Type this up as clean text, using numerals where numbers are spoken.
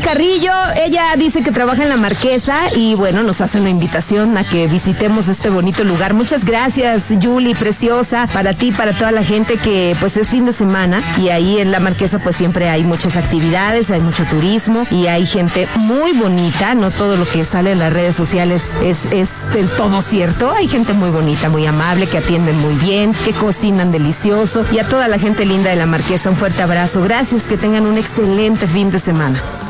Carrillo, ella dice que trabaja en La Marquesa y bueno, nos hace una invitación a que visitemos este bonito lugar. Muchas gracias, Yuli, preciosa, para ti, para toda la gente que pues es fin de semana y ahí en La Marquesa pues siempre hay muchas actividades, hay mucho turismo y hay gente muy bonita. No todo lo que sale en las redes sociales es del todo cierto. Hay gente muy bonita, muy amable, que atienden muy bien, que cocinan delicioso, y a toda la gente linda de La Marquesa un fuerte abrazo. Gracias, que tengan un excelente fin de semana.